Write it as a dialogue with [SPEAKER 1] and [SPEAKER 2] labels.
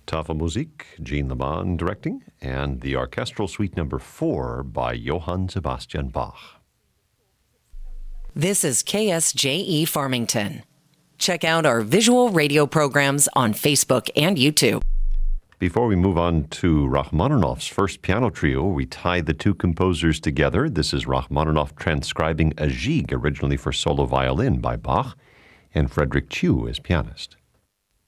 [SPEAKER 1] Tafelmusik, Jean Leman directing, and the Orchestral Suite Number 4 by Johann Sebastian Bach.
[SPEAKER 2] This is KSJE Farmington. Check out our visual radio programs on Facebook and YouTube.
[SPEAKER 1] Before we move on to Rachmaninoff's first piano trio, we tie the two composers together. This is Rachmaninoff transcribing a Gigue, originally for solo violin by Bach, and Frederick Chew as pianist.